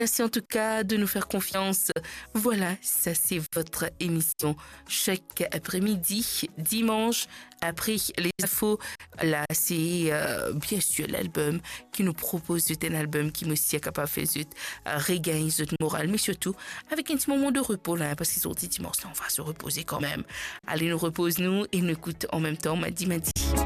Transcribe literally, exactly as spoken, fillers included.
Merci en tout cas de nous faire confiance. Voilà, ça c'est votre émission. Chaque après-midi, dimanche, après les infos, là c'est euh, bien sûr l'album qui nous propose un album qui me est capable de faire regagner notre morale, mais surtout avec un petit moment de repos là, parce qu'ils ont dit dimanche, là, on va se reposer quand même. Allez, nous repose-nous et nous écoute en même temps, Madi Madi.